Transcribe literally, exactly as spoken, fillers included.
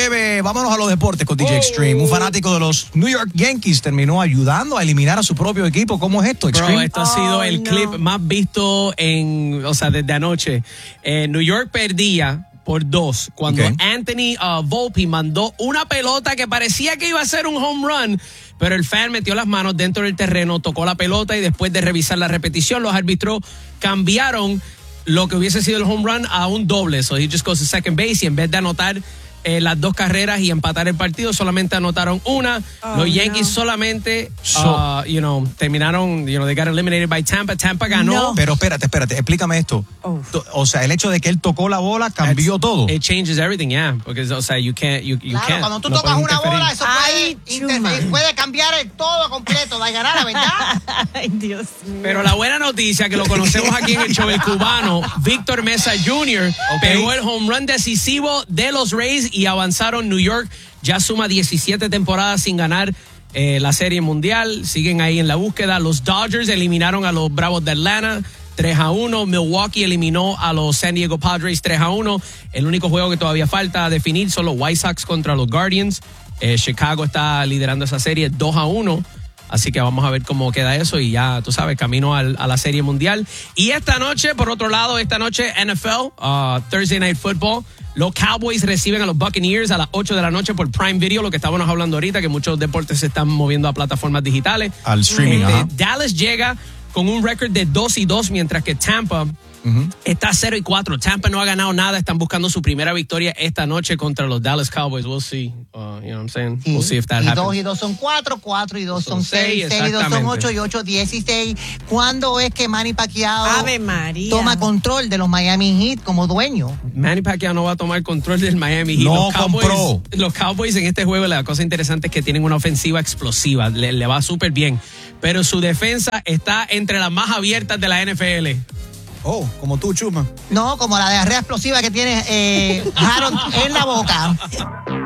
breve, vámonos a los deportes con D J Extreme. Un fanático de los New York Yankees terminó ayudando a eliminar a su propio equipo. ¿Cómo es esto, Extreme? Bro, esto ha sido Oh, el no. clip más visto en, o sea, desde anoche. Eh, New York perdía por dos cuando Okay. Anthony uh, Volpe mandó una pelota que parecía que iba a ser un home run, pero el fan metió las manos dentro del terreno, tocó la pelota y después de revisar la repetición, los árbitros cambiaron lo que hubiese sido el home run a un doble. So he just goes to second base y en vez de anotar eh, las dos carreras y empatar el partido, solamente anotaron una. Oh, los Yankees no. solamente, So- uh, you know, terminaron, you know, they got eliminated by Tampa. Tampa ganó. No. Pero espérate, espérate, explícame esto. Oh. To- O sea, el hecho de que él tocó la bola cambió todo. It changes everything, yeah. Porque, o sea, you can't, you, you Claro, can't. cuando tú no tocas puedes una interferir. bola, eso Ay, puede, Chuma. interferir, puede cambiar el todo completo, Dayanara, ¿verdad? Ay, Dios mío. Pero la buena noticia, que lo conocemos aquí en el show, el cubano, Víctor Mesa junior, pegó el home run decisivo de los Rays y avanzaron. New York ya suma diecisiete temporadas sin ganar eh, la Serie Mundial. Siguen ahí en la búsqueda. Los Dodgers eliminaron a los Bravos de Atlanta tres a uno. Milwaukee eliminó a los San Diego Padres tres a uno. El único juego que todavía falta definir son los White Sox contra los Guardians. Eh, Chicago está liderando esa serie dos a uno. Así que vamos a ver cómo queda eso y ya, tú sabes, camino al, a la Serie Mundial. Y esta noche, por otro lado, esta noche N F L, uh, Thursday Night Football, los Cowboys reciben a los Buccaneers a las ocho de la noche por Prime Video, lo que estábamos hablando ahorita, que muchos deportes se están moviendo a plataformas digitales. Al streaming, Este, ajá. Dallas llega con un récord de dos y dos, mientras que Tampa está cero y cuatro. Tampa no ha ganado nada, están buscando su primera victoria esta noche contra los Dallas Cowboys. We'll see, uh, you know what I'm saying? We'll see if that y happens. dos y dos son cuatro, cuatro y dos son, Son seis, seis, seis y dos son exactamente. ocho y ocho dieciséis. ¿Cuándo es que Manny Pacquiao Ave María. toma control de los Miami Heat como dueño? Manny Pacquiao no va a tomar control del Miami Heat. No los Cowboys, compró. Los Cowboys en este juego, la cosa interesante es que tienen una ofensiva explosiva. Le, le va súper bien. Pero su defensa está entre las más abiertas de la N F L. Oh, como tú, Chuma. No, como la diarrea explosiva que tiene eh, Harold en la boca.